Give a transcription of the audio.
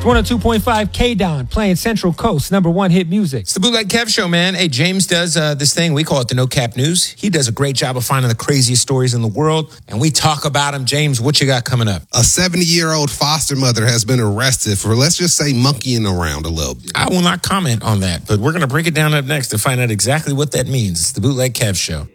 102.5 K-Don playing Central Coast #1 hit music. It's the Bootleg Kev Show, man. Hey, James does this thing. We call it the No Cap News. He does a great job of finding the craziest stories in the world, and we talk about them. James, what you got coming up? A 70-year-old foster mother has been arrested for, let's just say, monkeying around a little bit. I will not comment on that, but we're going to break it down up next to find out exactly what that means. It's the Bootleg Kev Show.